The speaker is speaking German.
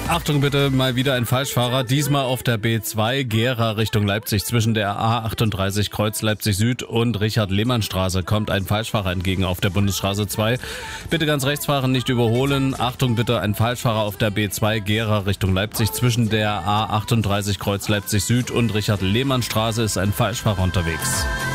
Achtung bitte, mal wieder ein Falschfahrer. Diesmal auf der B2 Gera Richtung Leipzig. Zwischen der A38 Kreuz Leipzig Süd und Richard-Lehmann-Straße kommt ein Falschfahrer entgegen auf der Bundesstraße 2. Bitte ganz rechts fahren, nicht überholen. Achtung bitte, ein Falschfahrer auf der B2 Gera Richtung Leipzig. Zwischen der A38 Kreuz Leipzig Süd und Richard-Lehmann-Straße ist ein Falschfahrer unterwegs.